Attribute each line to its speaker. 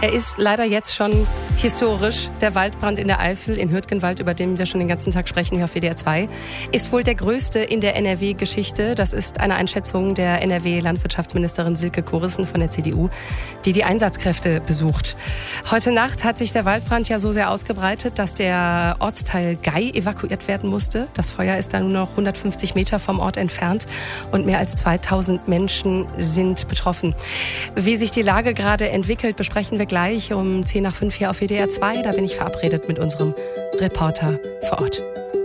Speaker 1: Er ist leider jetzt schon historisch. Der Waldbrand in der Eifel in Hürtgenwald, über den wir schon den ganzen Tag sprechen hier auf WDR 2, ist wohl der größte in der NRW-Geschichte. Das ist eine Einschätzung der NRW-Landwirtschaftsministerin Silke Kurissen von der CDU, die Einsatzkräfte besucht. Heute Nacht hat sich der Waldbrand ja so sehr ausgebreitet, dass der Ortsteil Gei evakuiert werden musste. Das Feuer ist da nur noch 150 Meter vom Ort entfernt und mehr als 2000 Menschen sind betroffen. Wie sich die Lage gerade entwickelt, besprechen wir gleich um 10 nach 5 hier auf WDR 2. Da bin ich verabredet mit unserem Reporter vor Ort.